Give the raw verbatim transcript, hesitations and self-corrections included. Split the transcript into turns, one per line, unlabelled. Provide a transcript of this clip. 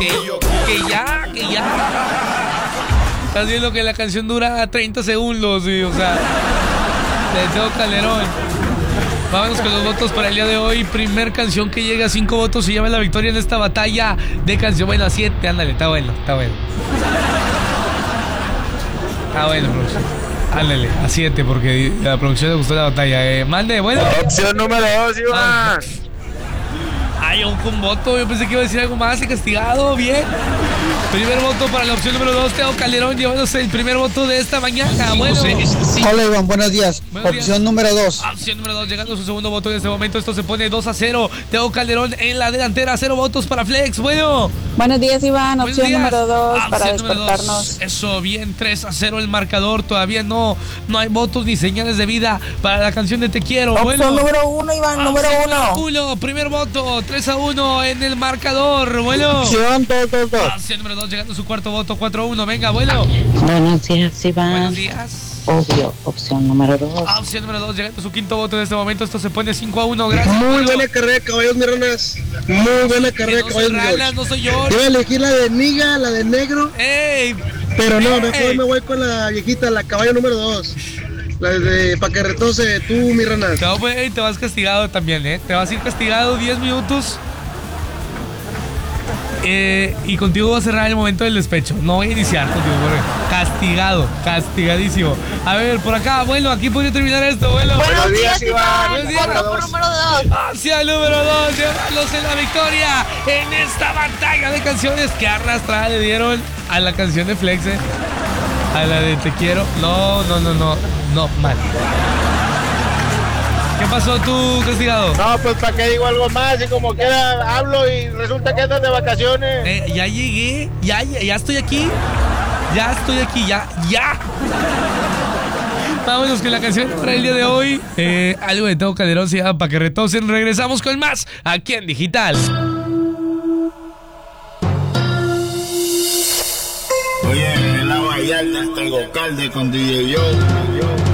Que, que ya, que ya. Estás viendo que la canción dura treinta segundos, ¿sí? O sea, de Tego Calderón. Vámonos con los votos para el día de hoy. Primer canción que llega a cinco votos y lleva la victoria en esta batalla de canción. Bueno, a siete, ándale, está bueno, está bueno. Está bueno, producción. Ándale, a siete, porque a la producción le gustó la batalla. Eh, mande, bueno.
Opción número dos, Iván. Ah.
Ay, un con voto. Yo pensé que iba a decir algo más. Y castigado, bien. Primer voto para la opción número dos, Tego Calderón llevándose el primer voto de esta mañana. Bueno.
Sí. Hola, Iván, buenos días.
Buenos
opción
días.
número dos.
Opción número dos, llegando a su segundo voto en este momento. Esto se pone dos a cero. Tego Calderón en la delantera. Cero votos para Flex. Bueno.
Buenos días, Iván.
Buenos
Opción
días.
número dos
Ah,
para
opción número
despertarnos.
dos. Eso, bien, tres a cero el marcador. Todavía no, no hay votos ni señales de vida para la canción de Te Quiero.
Opción
Bueno.
número uno, Iván. Número uno.
uno. Primer voto, tres a uno en el marcador. Bueno.
Opción dos, dos, dos.
Opción número dos, llegando a su cuarto voto, cuatro a uno. Venga, bueno.
Buenos días, Iván.
Buenos días.
Obvio, opción número dos.
Opción número dos, llegando a su quinto voto en este momento. Esto se pone cinco a uno. Gracias.
Muy
bueno.
buena carrera de caballos, mi ranas. Muy buena carrera de
No
caballos,
soy
mi
Ranas,
George.
no soy yo.
Yo voy a elegir la de Niga, la de Negro.
¡Ey!
Pero no,
¡Ey!
mejor me voy con la viejita, la caballo número dos. La de Pa' que retose, tú, mi ranas.
Te, voy, ey, te vas castigado también, ¿eh? Te vas a ir castigado diez minutos. Eh, y contigo va a cerrar el momento del despecho. No voy a iniciar contigo, porque castigado, castigadísimo. A ver, por acá, bueno, aquí podría terminar esto, bueno.
Buenos días, Iván.
Buenos días.
Voto por número dos.
Hacia el número dos, llevándose la victoria en esta batalla de canciones. Que arrastrada le dieron a la canción de Flex, ¿eh? A la de Te Quiero. No, no, no, no, no, mal. ¿Qué pasó tú, castigado?
No, pues para que digo algo más y como quiera hablo y resulta que andas de vacaciones.
Eh, ya llegué, ya, ya, ya estoy aquí. Ya estoy aquí, ya, ya. Vámonos con la canción para el día de hoy. Eh, algo de Tego Calderón se llama Pa' que retosen. Regresamos con más aquí en Digital.
Oye, en la Vallarta está el Gocalde con D J Joe.